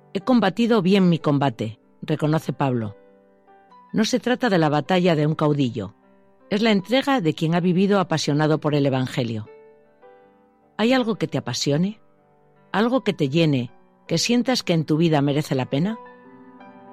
He combatido bien mi combate, reconoce Pablo. No se trata de la batalla de un caudillo, es la entrega de quien ha vivido apasionado por el Evangelio. ¿Hay algo que te apasione? ¿Algo que te llene, que sientas que en tu vida merece la pena?